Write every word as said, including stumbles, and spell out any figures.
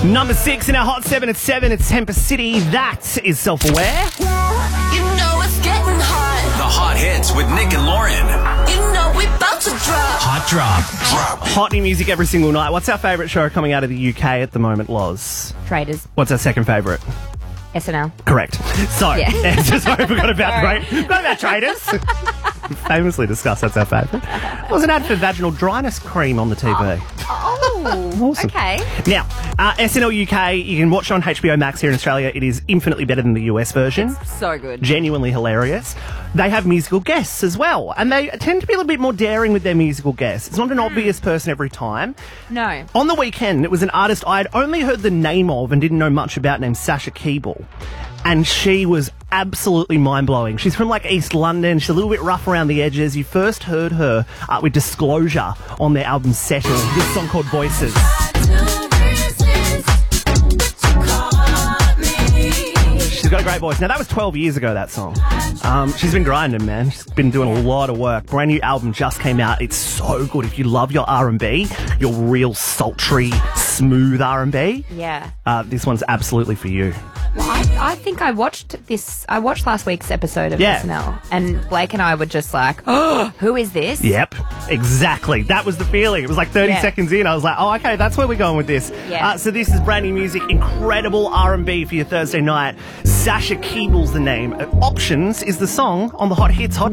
Number six in our Hot seven at seven, it's Temper City. That is Self-Aware. You know it's getting hot. The Hot Hits with Nick and Lauren. You know we about to drop. Hot Drop. Drop. Hot new music every single night. What's our favourite show coming out of the U K at the moment, Loz? Traders. What's our second favourite? S N L. Correct. So, Yeah. sorry, forgot about, right, forgot about Traders. Famously discussed, that's our favourite. There was an ad for vaginal dryness cream on the T V. Oh, Awesome. okay. Now, uh, S N L U K, you can watch it on H B O Max here in Australia. It is infinitely better than the U S version. So good. Genuinely hilarious. They have musical guests as well, and they tend to be a little bit more daring with their musical guests. It's not an obvious person every time. No. On the weekend, it was an artist I had only heard the name of and didn't know much about named Sasha Keeble. And she was absolutely mind-blowing. She's from, like, East London. She's a little bit rough around the edges. You first heard her uh, with Disclosure on their album Settle, this song called Voices. She's got a great voice. Now, that was twelve years ago, that song. Um, she's been grinding, man. She's been doing a lot of work. Brand new album just came out. It's so good. If you love your R and B, your real sultry, smooth R and B, Yeah. uh, this one's absolutely for you. Well, I, I think I watched this. I watched last week's episode of Yeah. S N L, and Blake and I were just like, "Oh, who is this?" Yep, exactly. That was the feeling. It was like thirty Yeah. seconds in. I was like, oh, okay, that's where we're going with this. Yeah. Uh, so this is brand new music, incredible R and B for your Thursday night. Sasha Keeble's the name. Uh, Options is the song on the Hot Hits Hot